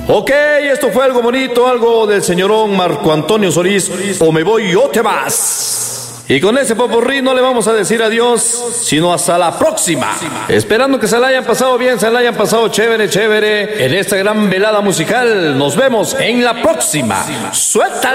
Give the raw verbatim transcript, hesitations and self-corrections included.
Ok, esto fue algo bonito, algo del señorón Marco Antonio Solís, o me voy o te vas. Y con ese popurrí no le vamos a decir adiós, sino hasta la próxima. Esperando que se la hayan pasado bien, se la hayan pasado chévere, chévere en esta gran velada musical. Nos vemos en la próxima. ¡Suéltala!